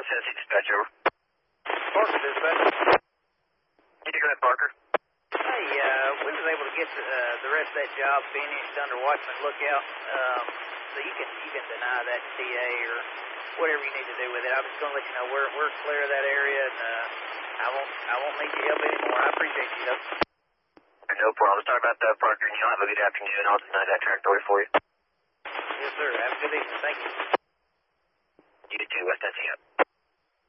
West Tennessee dispatch, over. Parker dispatch. You go ahead, Parker. Hey, we was able to get the rest of that job finished under Watchman Lookout. So you can deny that TA or whatever you need to do with it. I'm just going to let you know we're clear of that area, and I won't need your help anymore. I appreciate you, though. No problem. Sorry about that, Parker, and you'll have a good afternoon. I'll deny that territory for you. Yes, sir. Have a good evening. Thank you. You too, West Tennessee.